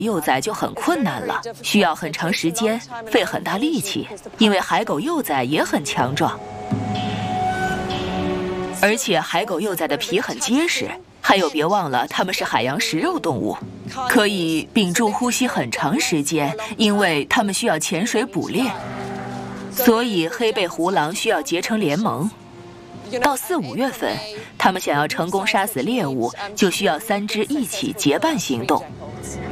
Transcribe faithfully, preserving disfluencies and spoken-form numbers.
幼崽就很困难了，需要很长时间，费很大力气，因为海狗幼崽也很强壮，而且海狗幼崽的皮很结实。还有，别忘了，它们是海洋食肉动物，可以屏住呼吸很长时间，因为它们需要潜水捕猎。所以，黑背狐狼需要结成联盟。到四五月份，它们想要成功杀死猎物，就需要三只一起结伴行动。